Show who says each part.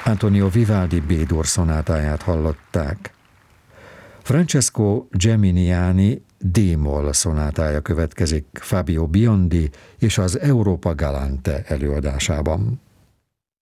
Speaker 1: Antonio Vivaldi B-dur szonátáját hallották. Francesco Geminiani D-moll szonátája következik Fabio Biondi és az Europa Galante előadásában.